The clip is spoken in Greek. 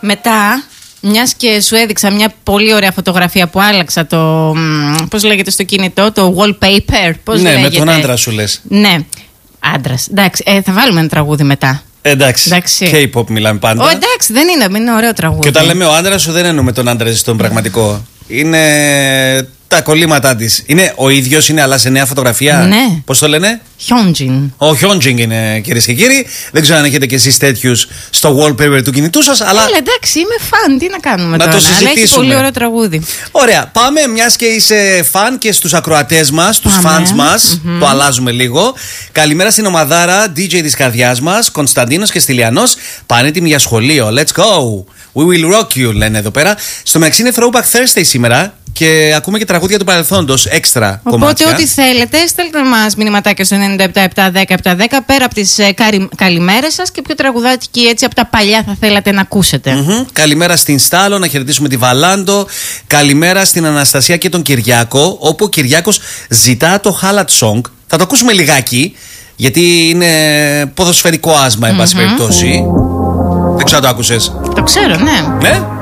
Μετά, μιας και σου έδειξα μια πολύ ωραία φωτογραφία που άλλαξα το. Πώς λέγεται στο κινητό, το wallpaper. Πώς ναι, λέγεται. με τον άντρα σου λες. Ναι, άντρας. Εντάξει, θα βάλουμε ένα τραγούδι μετά. Εντάξει. K-pop μιλάμε πάντα. Εντάξει, δεν είναι ωραίο τραγούδι. Και όταν λέμε ο άντρας σου, δεν εννοούμε τον άντρα στον πραγματικό. Είναι τα κολλήματά της. Είναι ο ίδιος, είναι αλλά σε νέα φωτογραφία. Ναι. Πώς το λένε? Hyunjin. Ο Hyunjin είναι, κυρίες και κύριοι. Δεν ξέρω αν έχετε κι εσείς τέτοιους στο wallpaper του κινητού σας. Αλλά εντάξει, είμαι φαν. Τι να κάνουμε να τώρα. το συζητήσουμε. Αλλά έχει πολύ ωραίο τραγούδι. Ωραία. Πάμε, μιας και είσαι φαν και στους ακροατές μας, τους fans μας. Το αλλάζουμε λίγο. Καλημέρα στην ομαδάρα DJ της καρδιάς μας, Κωνσταντίνος και Στυλιανός. Πανέτοιμοι για σχολείο. Let's go. We will rock you, λένε εδώ πέρα. Στο μεταξύ είναι Throwback Thursday σήμερα. Και ακούμε και τραγούδια του παρελθόντος, έξτρα κομμάτια. Οπότε, ό,τι θέλετε, στέλνετε μας μηνυματάκια στο 97-7-10-7-10 πέρα από τις καλημέρες σας και ποιο τραγουδάκι έτσι από τα παλιά θα θέλατε να ακούσετε. Καλημέρα στην Στάλο, να χαιρετήσουμε τη Βαλάντο. Καλημέρα στην Αναστασία και τον Κυριάκο, όπου ο Κυριάκος ζητά το Χάλατ Song. Θα το ακούσουμε λιγάκι, γιατί είναι ποδοσφαιρικό άσμα, εν πάση περιπτώσει. Δεν ξέρω αν το άκουσες. Το ξέρω, ναι. Ναι.